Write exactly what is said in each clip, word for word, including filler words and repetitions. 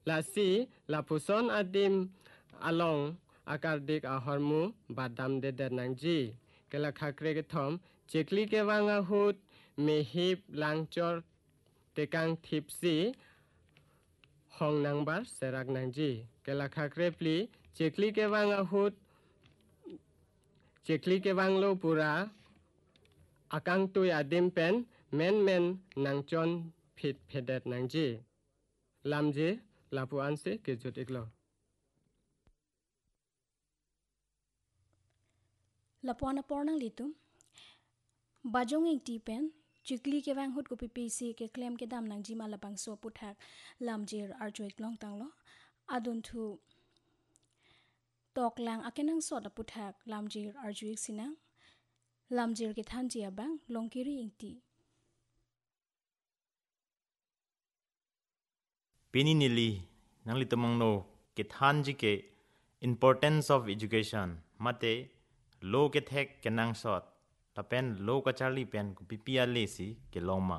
lasi la puson adim along akardik ahormu badam de danangji kela khakre ke thom chekli ke wanga hut mehip langchor tekang thipsi hong nangbar serak nangji kela khakre pli chekli ke wanga hut chekli ke wanglo pura akang tu adim pen men men nangchon phit phedet nangji lamje lapu anse ke jut iklo Lapuana pornang litu bajong ing tipen chikli ke wang hut ko ppc ke claim ke dam nang jima lapang so puthak lamjir arjoik long tanglo adun thu tok lang akenang sot puthak lamjir arjoik sinang lamjir ke thanji abang longkiri ingti Peninili nang litamang no ke thanji ke importance of education mate lo ke thek ke nang sot tapen lo ka charli pen ku pipia lesi ke loma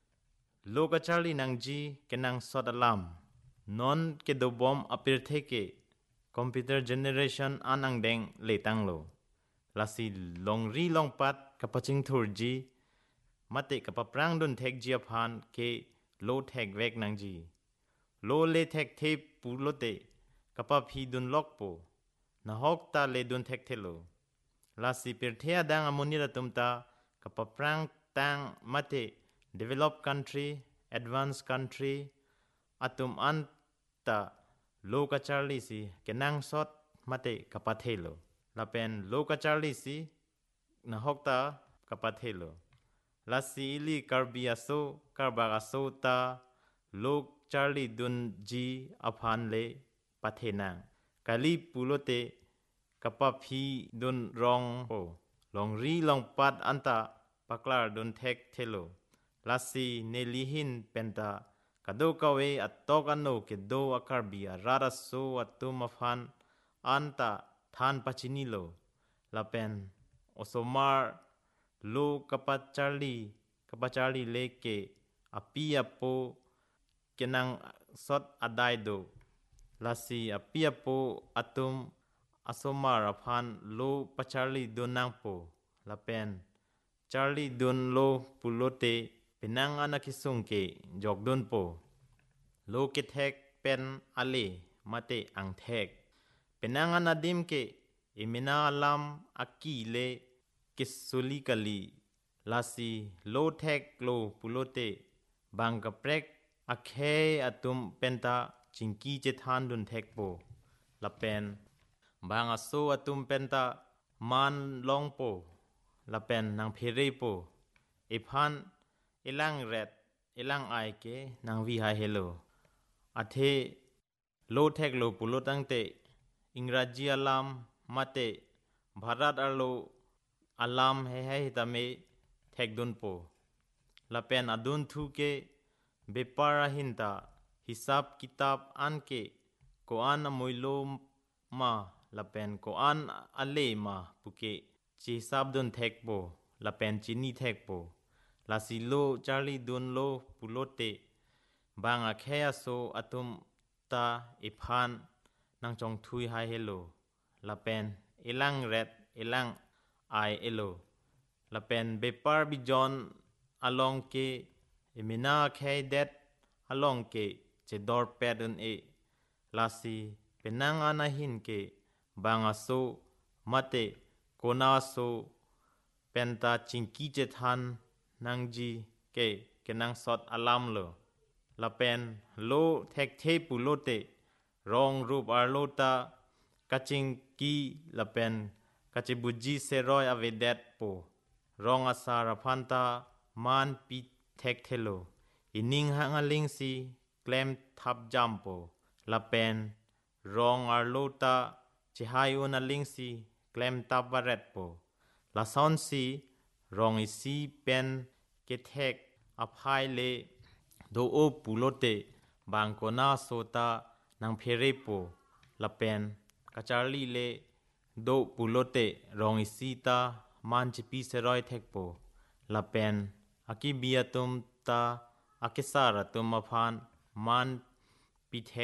lo ka charli nang ji ke nang sot alam non ke do bom apir theke computer generation anang deng le tanglo lasi long ri long pat kapaching thur ji mate kapaprang dun thek ji aphan ke lo thek vek nang ji lo le thek the pulote kapa phi dun lok po na hok ta le dun thek thelo lasi pirthea dang amoni ratumta kapa prang tang mate developed country advanced country atum anta loka charli si kenang sot mate kapa thelo lapen loka charli si na hok ta kapa thelo lasi ili karbia so karbaga so ta lok Charlie dun ji aphan le pathena kali pulote kapaphi dun rong ho long ri long pat anta paklar dun thek thelo lasi nelihin penta kado kawe atokano ke do akarbia rara so atum aphan anta than pachinilo lapen osomar lo kapat Charlie kapat Charlie leke apia po kenang sot adai do lasi apia po atum asomar aphan lo pacharli donang po lapen Charlie don lo pulote penang anakisung ke jogdon po lo ke thek pen ale mate ang thek penang anadim ke imina alam akile kisuli kali lasi lo thek lo pulote bangka prek akhe atum penta chingki che than dun thekpo lapen bang aso atum penta man longpo lapen nang phere po iphan ilang red ilang ai ke nang vi ha hello athe lo thek lo pulotangte ingraji alam mate bharat arlo alam he he tame thek dun po lapen adun thu ke Bepara hinta hisab kitab anke ko an moilo ma lapen ko an ale ma puke chi hisab dun thekpo lapen chini thekpo lasilo Charlie dun lo pulote banga khaya so atum ta iphan nang chong thui hai hello lapen ilang red ilang ai elo lapen bepar bijon along ke Emina khay det along ke che dor pedun e lasi penang anahin ke banga so mate kona so penta chingki che than nangji ke kenang sot alam lo lapen lo thek the pulote rong rup arlota kaching ki lapen kachibuji seroy avedet po rong asara phanta man pi thek thelo ining hangaling si claim thap jampo lapen rong arlota chihai unaling si claim tabaret po la son si rong isi pen ke thek aphai le do o pulote bangkona sota nang phere po lapen kacharli le do pulote rong isi ta man chipi seroi thek po lapen aki biatum ta akisara tum aphan man pi thek